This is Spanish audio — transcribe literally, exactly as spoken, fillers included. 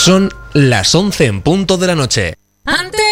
Son las once en punto de la noche. Antes